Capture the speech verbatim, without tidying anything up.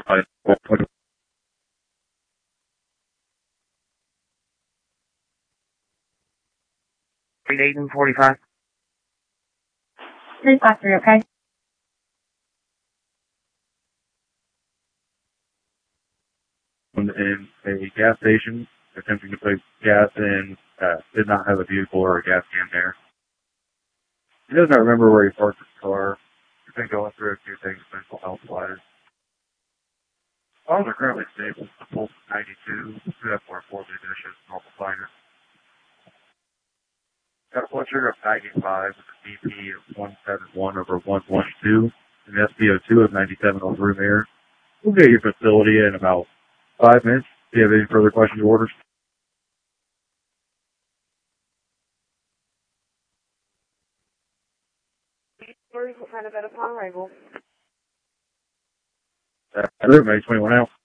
eight and forty-five. three five three, okay? In a gas station, attempting to place gas in, uh, did not have a vehicle or a gas can there. He does not remember where he parked his car. He's been going through a few things, mental health wise. All are currently stable. The pulse is ninety-two, two F four four munitions, normal finer. Got a blood sugar of ninety-five with a B P of one seventy-one over one twenty-two, and S p O two of ninety-seven over room air. We'll get your facility in about five minutes. Do you have any further questions or orders? What kind of bed upon arrival? Uh, room A twenty-one out.